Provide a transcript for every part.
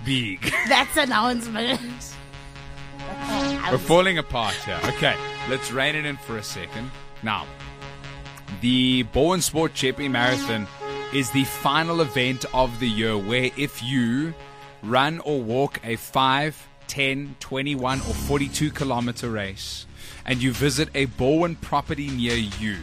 big. That's announcement. We're falling apart here. Okay, let's rein it in for a second. Now, the Bowen Sport Jeppe Marathon is the final event of the year where if you run or walk a 5, 10, 21 or 42 kilometer race and you visit a Bowen property near you,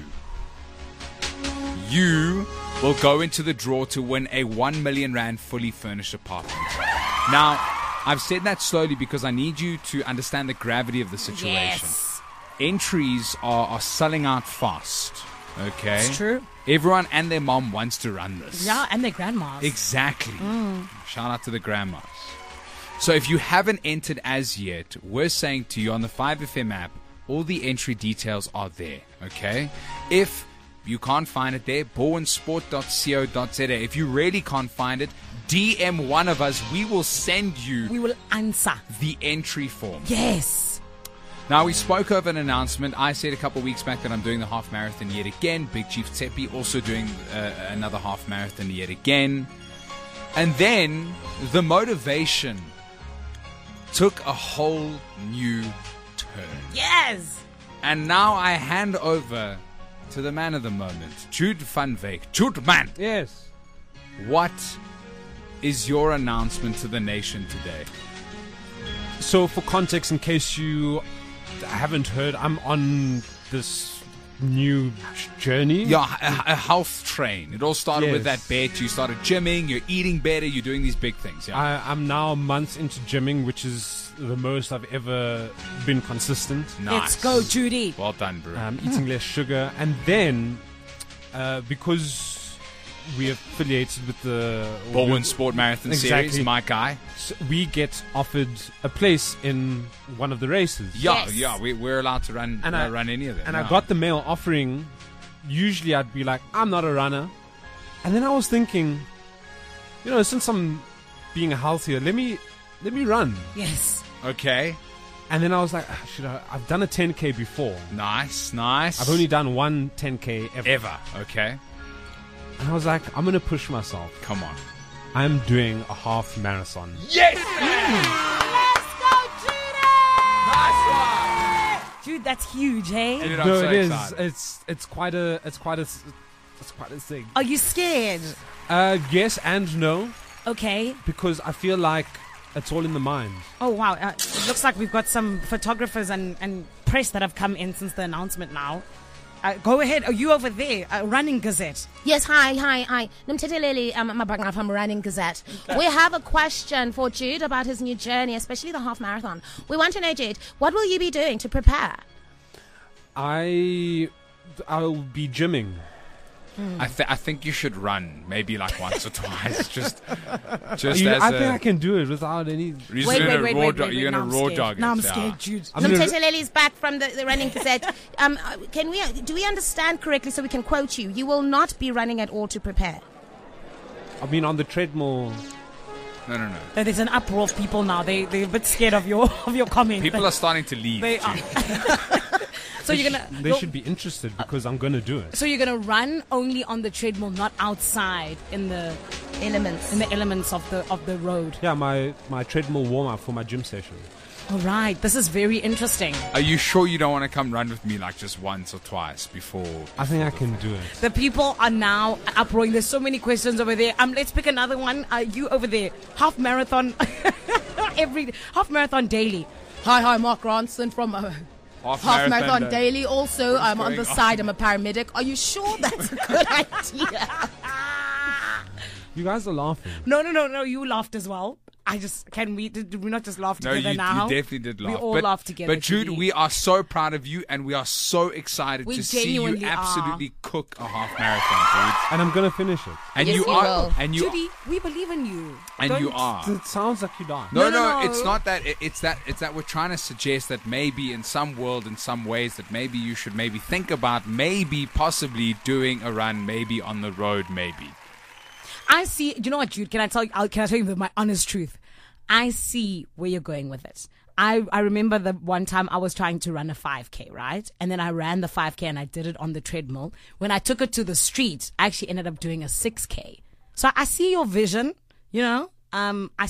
you will go into the draw to win a 1 million rand fully furnished apartment. Now, I've said that slowly because I need you to understand the gravity of the situation. Yes. Entries are selling out fast. Okay? It's true. Everyone and their mom wants to run this. Yeah, and their grandmas. Exactly. Shout out to the grandmas. So if you haven't entered as yet, we're saying to you on the 5FM app, all the entry details are there. Okay? If you can't find it there, bowensport.co.za. If you really can't find it, DM one of us. We will send you We will answer. the entry form. Yes. Now, we spoke of an announcement. I said a couple of weeks back that I'm doing the half marathon yet again. Big Chief Tsepi also doing another half marathon yet again. And then the motivation took a whole new turn. Yes. And now I hand over to the man of the moment, Jude van Wyk. Jude, man, Yes. what is your announcement to the nation today? So, for context, in case you haven't heard, I'm on this new journey. Yeah, a health train. It all started with Yes. that bet. You started gymming, you're eating better, you're doing these big things. Yeah. I'm now months into gymming, which is the most I've ever been consistent. Nice. Let's go, Judy. Well done, bro. Eating less sugar, and then because we're affiliated with the Bowen Sport Marathon Exactly. Series, my guy. we get offered a place in one of the races. Yeah, Yes. yeah, we're allowed to run run any of them. And yeah. I got the mail offering. Usually I'd be like, I'm not a runner. And then I was thinking, since I'm being healthier, let me run. Yes. Okay, And then I was like, I've done a 10K before. nice. I've only done one 10K ever. Okay, And I was like, I'm going to push myself. come on. I'm doing a half marathon. Yes! Let's go, Judy! Jude, that's huge, hey? Dude, I'm No, so it is. excited. It's quite a thing. Are you scared? Yes and no, Okay. because I feel like it's all in the mind. Oh, wow. It looks like we've got some photographers and press that have come in since the announcement now. Go ahead. Are you over there? Running Gazette. Yes, hi. Nomthetheleli, Mabanga from Running Gazette. We have a question for Jude about his new journey, especially the half marathon. We want to know, Jude, what will you be doing to prepare? I'll be gymming. I think you should run maybe like once or twice. Just I as think I can do it without any. You're gonna Now I'm raw scared. dog it. Now I'm yeah. scared, Jude. I'm gonna- Nomthetheleli's back from the Running Gazette. Do we understand correctly so we can quote you? You will not be running at all to prepare. I mean, on the treadmill. No. There's an uproar of people now. They're a bit scared of your comment. People are starting to leave. They are. So you're gonna. They should be interested because I'm gonna do it. So you're gonna run only on the treadmill, not outside in the elements of the road. Yeah, my treadmill warm up for my gym session. All right, this is very interesting. Are you sure you don't want to come run with me like just once or twice before? I think I can do it. The people are now uproaring. There's so many questions over there. Let's pick another one. You over there, half marathon, half marathon daily. Hi, Mark Ronson from Half Marathon Day. Daily. Also, I'm on going the on? side. I'm a paramedic. Are you sure that's a good idea? You guys are laughing. No. You laughed as well. Did we not just laugh No, together you now? definitely did laugh. We all laughed together. But Jude, Judy. we are so proud of you, and we are so excited We to see you genuinely are. absolutely cook a half marathon, And I'm gonna finish it. dude. And Yes, you you are, will. and you, Judy, we believe in you. and you Don't- are. It sounds like you die. No, it's not that. It's that we're trying to suggest that maybe in some ways that maybe you should maybe think about possibly doing a run, maybe on the road, maybe. I see. You know what, Jude? Can I tell you my honest truth? I see where you're going with it. I remember the one time I was trying to run a 5K, right? And then I ran the 5K and I did it on the treadmill. When I took it to the street, I actually ended up doing a 6K. So I see your vision, I